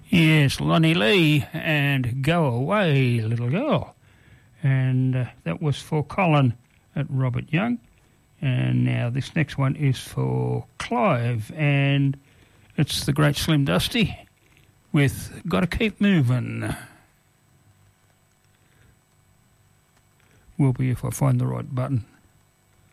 Yes, Lonnie Lee and Go Away, Little Girl. And that was for Colin at Robert Young. And now this next one is for Clive, and it's the Great Slim Dusty with Gotta Keep Moving. Will be if I find the right button.